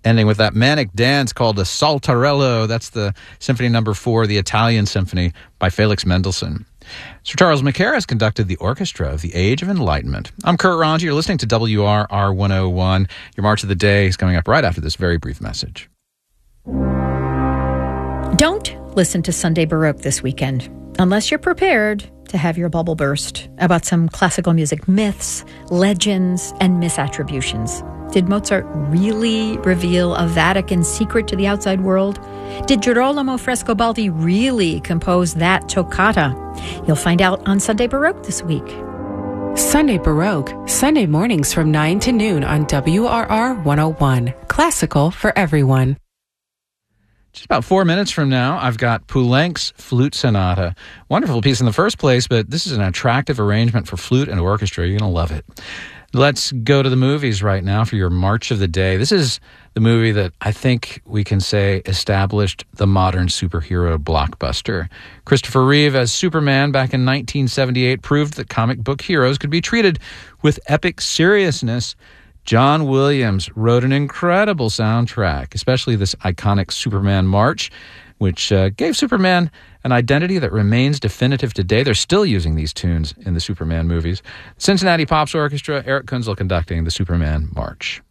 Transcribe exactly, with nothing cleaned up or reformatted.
ending with that manic dance called a Saltarello. That's the Symphony Number Four, the Italian Symphony by Felix Mendelssohn. Sir Charles Mackerras conducted the orchestra of the Age of Enlightenment. I'm Kurt Ronji. You're listening to W R R one oh one. Your March of the Day is coming up right after this very brief message. Don't listen to Sunday Baroque this weekend unless you're prepared to have your bubble burst about some classical music myths, legends, and misattributions. Did Mozart really reveal a Vatican secret to the outside world? Did Girolamo Frescobaldi really compose that toccata? You'll find out on Sunday Baroque this week. Sunday Baroque, Sunday mornings from nine to noon on W R R one oh one. Classical for everyone. Just about four minutes from now, I've got Poulenc's Flute Sonata. Wonderful piece in the first place, but this is an attractive arrangement for flute and orchestra. You're going to love it. Let's go to the movies right now for your March of the Day. This is the movie that I think we can say established the modern superhero blockbuster. Christopher Reeve as Superman back in nineteen seventy-eight proved that comic book heroes could be treated with epic seriousness. John Williams wrote an incredible soundtrack, especially this iconic Superman March, which uh, gave Superman an identity that remains definitive today. They're still using these tunes in the Superman movies. Cincinnati Pops Orchestra, Eric Kunzel conducting the Superman March.